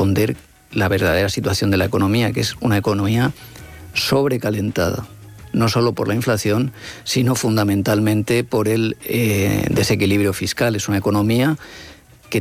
esconder la verdadera situación de la economía, que es una economía sobrecalentada, no solo por la inflación, sino fundamentalmente por el desequilibrio fiscal. Es una economía